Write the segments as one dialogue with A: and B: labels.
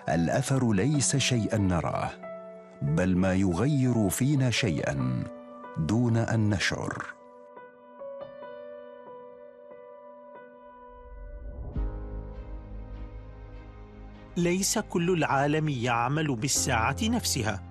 A: الأثر ليس شيئا نراه، بل ما يغير فينا شيئا دون أن نشعر.
B: ليس كل العالم يعمل بالساعة نفسها.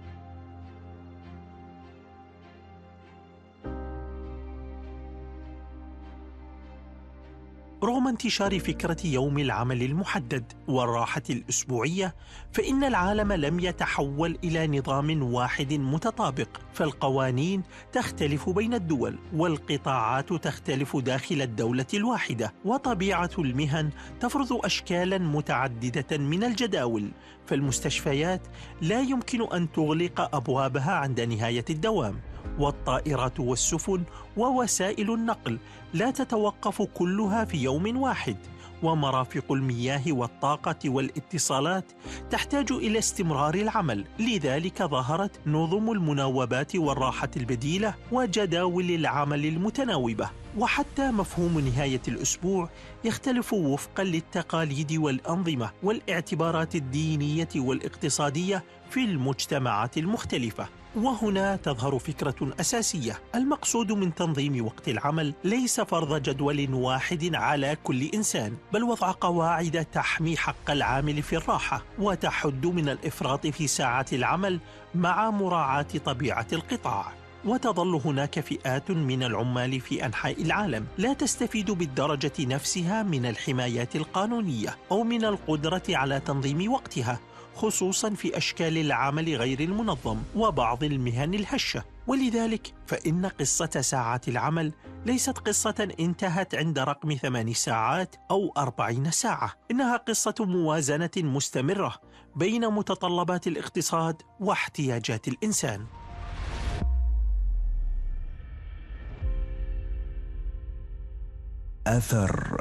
B: رغم انتشار فكرة يوم العمل المحدد والراحة الأسبوعية، فإن العالم لم يتحول إلى نظام واحد متطابق، فالقوانين تختلف بين الدول، والقطاعات تختلف داخل الدولة الواحدة، وطبيعة المهن تفرض أشكالا متعددة من الجداول. فالمستشفيات لا يمكن أن تغلق أبوابها عند نهاية الدوام، والطائرات والسفن ووسائل النقل لا تتوقف كلها في يوم واحد، ومرافق المياه والطاقة والاتصالات تحتاج إلى استمرار العمل. لذلك ظهرت نظم المناوبات والراحة البديلة وجداول العمل المتناوبة. وحتى مفهوم نهاية الأسبوع يختلف وفقا للتقاليد والأنظمة والاعتبارات الدينية والاقتصادية في المجتمعات المختلفة. وهنا تظهر فكرة أساسية: المقصود من تنظيم وقت العمل ليس فرض جدول واحد على كل إنسان، بل وضع قواعد تحمي حق العامل في الراحة وتحد من الإفراط في ساعات العمل مع مراعاة طبيعة القطاع. وتظل هناك فئات من العمال في أنحاء العالم لا تستفيد بالدرجة نفسها من الحمايات القانونية أو من القدرة على تنظيم وقتها، خصوصا في أشكال العمل غير المنظم وبعض المهن الهشة. ولذلك فإن قصة ساعات العمل ليست قصة انتهت عند رقم 8 ساعات أو 40 ساعة، إنها قصة موازنة مستمرة بين متطلبات الاقتصاد واحتياجات الإنسان.
A: أثر